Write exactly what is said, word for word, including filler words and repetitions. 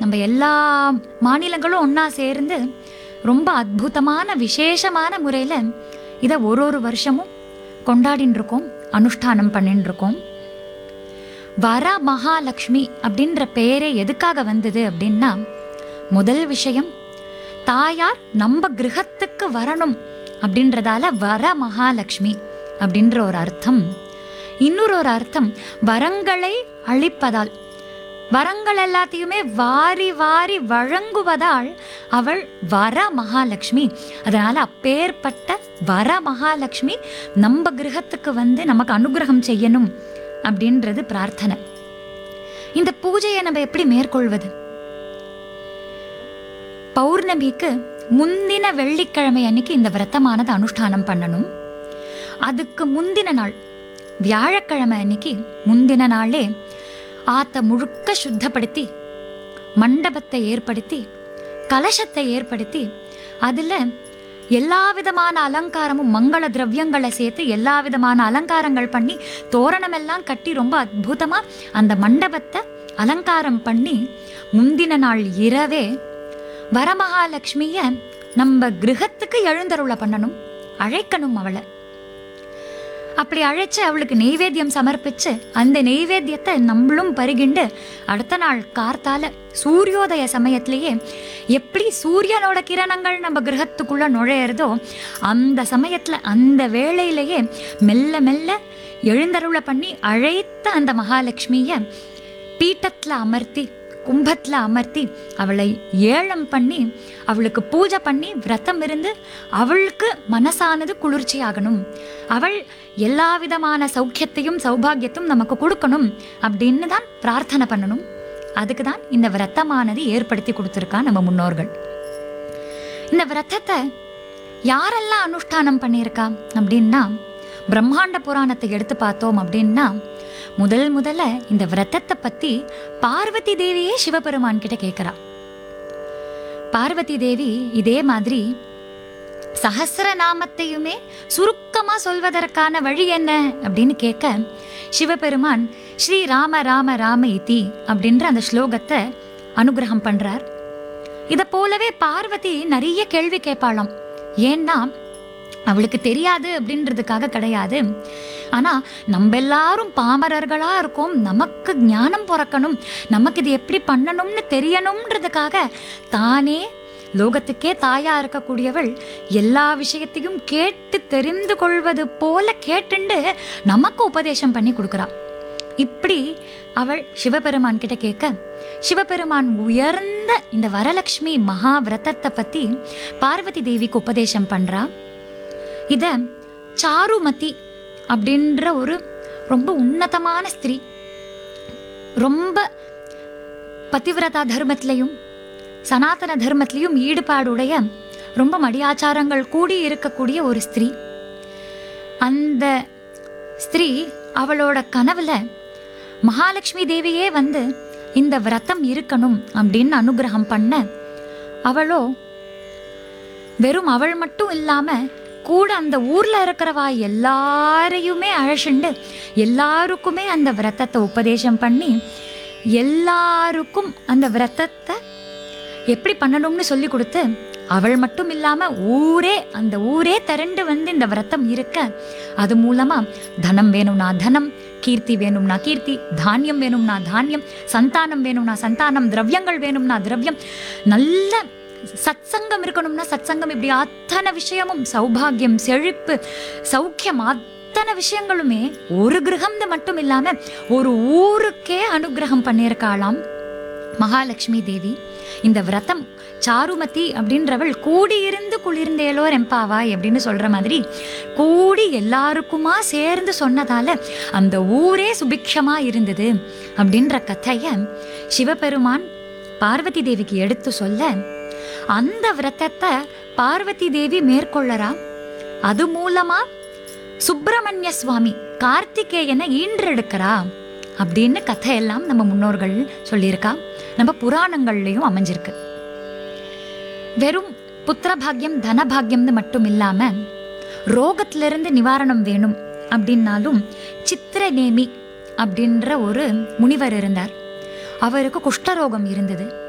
நம்ம எல்லா மாநிலங்களும் ஒன்றா சேர்ந்து ரொம்ப அற்புதமான விசேஷமான முறையில் இதை ஒரு ஒரு வருஷமும் கொண்டாடின்னு இருக்கோம், அனுஷ்டானம் பண்ணின்னு இருக்கோம். வர மகாலட்சுமி அப்படின்ற பெயரே எதுக்காக வந்தது அப்படின்னா, முதல் விஷயம் தாயார் நம்ம கிரகத்துக்கு வரணும் அப்படின்றதால வர மகாலட்சுமி அப்படின்ற ஒரு அர்த்தம். இன்னொரு ஒரு அர்த்தம் வரங்களை அளிப்பதால், வரங்கள் எல்லாத்தையுமே வாரி வாரி வழங்குவதால் அவள் வர மகாலட்சுமி. அதனால அப்பேற்பட்ட வர மகாலட்சுமி நம்ம கிரகத்துக்கு வந்து நமக்கு அனுகிரகம் செய்யணும் அப்படின்றது பிரார்த்தனை. இந்த பூஜையை நம்ம எப்படி மேற்கொள்வது? பௌர்ணமிக்கு முந்தின வெள்ளிக்கிழமை அன்னைக்கு இந்த விரதமானது அனுஷ்டானம் பண்ணணும். அதுக்கு முந்தின நாள் வியாழக்கிழமை அன்னைக்கு முந்தின நாளே ஆத்த முழுக்க சுத்தப்படுத்தி மண்டபத்தை ஏற்படுத்தி கலசத்தை ஏற்படுத்தி அதில் எல்லா விதமான அலங்காரமும் மங்கள திரவியங்களை சேர்த்து எல்லா விதமான அலங்காரங்கள் பண்ணி தோரணமெல்லாம் கட்டி ரொம்ப அற்புதமாக அந்த மண்டபத்தை அலங்காரம் பண்ணி முந்தின நாள் இரவே வரமகாலட்சுமிய நம்ம கிரகத்துக்கு எழுந்தருளை பண்ணணும், அழைக்கணும் அவளை. அப்படி அழைச்சு அவளுக்கு நெய்வேத்தியம் சமர்ப்பிச்சு அந்த நெய்வேத்தியத்தை நம்மளும் பருகிண்டு அடுத்த நாள் கார்த்தால சூரியோதய சமயத்திலேயே எப்படி சூரியனோட கிரணங்கள் நம்ம கிரகத்துக்குள்ள நுழையிறதோ அந்த சமயத்துல அந்த வேளையிலேயே மெல்ல மெல்ல எழுந்தருளை பண்ணி அழைத்த அந்த மகாலட்சுமிய பீட்டத்துல அமர்த்தி கும்பத்தில் அமர்த்தி அவளை ஏலம் பண்ணி அவளுக்கு பூஜை பண்ணி விரதம் இருந்து அவளுக்கு மனசானது குளிர்ச்சியாகணும், அவள் எல்லா விதமான சௌக்கியத்தையும் சௌபாகியத்தையும் நமக்கு கொடுக்கணும் அப்படின்னு தான் பிரார்த்தனை பண்ணணும். அதுக்கு தான் இந்த விரதமானது ஏற்படுத்தி கொடுத்துருக்கா நம்ம முன்னோர்கள். இந்த விரதத்தை யாரெல்லாம் அனுஷ்டானம் பண்ணியிருக்கா அப்படின்னா, பிரம்மாண்ட புராணத்தை எடுத்து பார்த்தோம் அப்படின்னா முதல் முதல்ல இந்த விரதத்தை பத்தி பார்வதி தேவியே சிவபெருமான் கிட்ட கேட்கிறா. பார்வதி தேவி இதே மாதிரி சஹஸ்ரநாமத்தையுமே சுருக்கமா சொல்வதற்கான வழி என்ன அப்படின்னு கேட்க சிவபெருமான் ஸ்ரீ ராம ராம ராம இதி அப்படின்ற அந்த ஸ்லோகத்தை அனுகிரகம் பண்றார். இதை போலவே பார்வதி நிறைய கேள்வி கேட்பாளாம். ஏன்னா அவளுக்கு தெரியாது அப்படின்றதுக்காக கிடையாது, ஆனா நம்ம எல்லாரும் பாமரர்களா இருக்கோம், நமக்கு ஞானம் பிறக்கணும், நமக்கு இது எப்படி பண்ணணும்னு தெரியணும்ன்றதுக்காக தானே லோகத்துக்கே தாயா இருக்கக்கூடியவள் எல்லா விஷயத்தையும் கேட்டு தெரிந்து கொள்வது போல கேட்டுண்டு நமக்கு உபதேசம் பண்ணி கொடுக்குறா. இப்படி அவள் சிவபெருமான் கிட்ட கேட்க சிவபெருமான் உயர்ந்த இந்த வரலட்சுமி மகா விரதத்தை பத்தி பார்வதி தேவிக்கு உபதேசம் பண்றா. இத சாருமதி அப்படின்ற ஒரு ரொம்ப உன்னதமான ஸ்திரீ, ரொம்ப பதிவிரதா தர்மத்திலையும் சனாதன தர்மத்திலையும் ஈடுபாடுடைய ரொம்ப மடியாச்சாரங்கள் கூடி இருக்கக்கூடிய ஒரு ஸ்திரீ. அந்த ஸ்திரீ அவளோட கனவுல மகாலட்சுமி தேவியே வந்து இந்த விரதம் இருக்கணும் அப்படின்னு அனுகிரகம் பண்ண, அவளோ வெறும் அவள் மட்டும் இல்லாம கூட அந்த ஊர்ல இருக்கிறவா எல்லாரையுமே அழைச்சுண்டு எல்லாருக்குமே அந்த விரதத்தை உபதேசம் பண்ணி எல்லாருக்கும் அந்த விரதத்தை எப்படி பண்ணணும்னு சொல்லி கொடுத்து, அவள் மட்டும் இல்லாம ஊரே அந்த ஊரே திரண்டு வந்து இந்த விரதம் இருக்க அது மூலமா தனம் வேணும்னா தனம், கீர்த்தி வேணும்னா கீர்த்தி, தானியம் வேணும்னா தானியம், சந்தானம் வேணும்னா சந்தானம், திரவியங்கள் வேணும்னா திரவியம், நல்ல சத்சங்கம் இருக்கணும்னா சத்சங்கம், இப்படி அத்தனை விஷயமும் சௌபாகியம் செழிப்பு சௌக்கியம் அத்தனை விஷயங்களுமே ஒரு கிரகம் மட்டும் இல்லாம ஒரு ஊருக்கே அனுகிரகம் பண்ணியிருக்காளாம் மகாலட்சுமி தேவி. இந்த விரதம் சாருமதி அப்படின்றவள் கூடியிருந்து குளிர்ந்தேலோ ரெம்பாவாய் அப்படின்னு சொல்ற மாதிரி கூடி எல்லாருக்குமா சேர்ந்து சொன்னதால அந்த ஊரே சுபிக்ஷமா இருந்தது அப்படின்ற கதைய சிவபெருமான் பார்வதி தேவிக்கு எடுத்து சொல்ல, அந்த விரதத்தை பார்வதி தேவி மேற்கொள்ளறா. அது மூலமா சுப்பிரமணிய சுவாமி கார்த்திகேயனை ஈன்றெடுக்கிறா அப்படின்னு கதையெல்லாம் நம்ம முன்னோர்கள் சொல்லியிருக்கா, நம்ம புராணங்கள்லயும் அமைஞ்சிருக்கு. வெறும் புத்திரபாகியம் தனபாகியம்னு மட்டும் இல்லாம ரோகத்திலிருந்து நிவாரணம் வேணும் அப்படின்னாலும் சித்திரநேமி அப்படின்ற ஒரு முனிவர் இருந்தார். அவருக்கு குஷ்டரோகம் இருந்தது.